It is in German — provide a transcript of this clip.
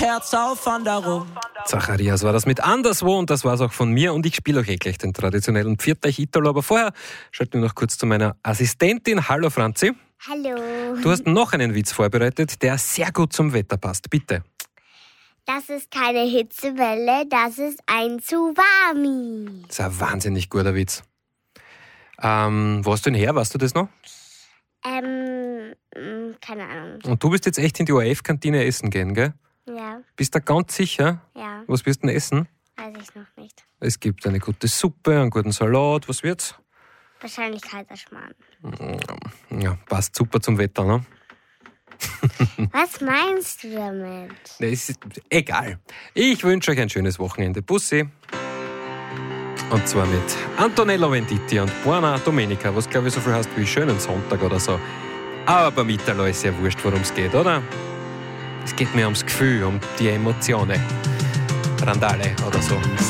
Herz auf Wanderung. Zacharias war das mit Anderswo und das war es auch von mir und ich spiele euch gleich den traditionellen Pfiat Italo. Aber vorher schalten wir noch kurz zu meiner Assistentin. Hallo Franzi. Hallo. Du hast noch einen Witz vorbereitet, der sehr gut zum Wetter passt. Bitte. Das ist keine Hitzewelle, das ist ein Tsunami. Das ist ein wahnsinnig guter Witz. Wo hast du denn her? Weißt du das noch? Keine Ahnung. Und du wirst jetzt echt in die ORF-Kantine essen gehen, gell? Ja, Bist du ganz sicher? ja, Was wirst du denn essen? weiß ich noch nicht. Es gibt eine gute Suppe, einen guten Salat. Was wird's? Wahrscheinlich Kaiserschmarrn. Ja, passt super zum Wetter, ne? Was meinst du damit? Ne, es ist egal. Ich wünsche euch ein schönes Wochenende. Bussi. Und zwar mit Antonello Venditti und Buona Domenica, was glaube ich so viel heißt wie schönen Sonntag oder so. Aber beim Italo ist ja wurscht, worum es geht, oder? Es geht mir ums Gefühl, um die Emotionen. Randale oder so.